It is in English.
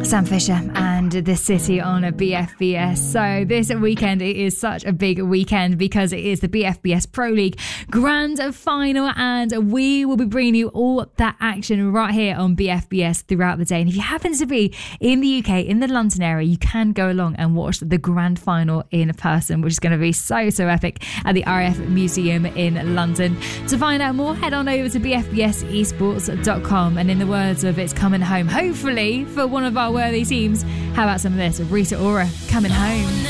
Sam Fisher and The City on a BFBS. So this weekend, it is such a big weekend because it is the BFBS Pro League Grand Final, and we will be bringing you all that action right here on BFBS throughout the day. And if you happen to be in the UK, in the London area, you can go along and watch the Grand Final in person, which is going to be so epic at the RAF Museum in London. To find out more, head on over to bfbsesports.com. And in the words of It's Coming Home, hopefully for one of our worthy teams, how about some of this? Rita Ora, Coming Home.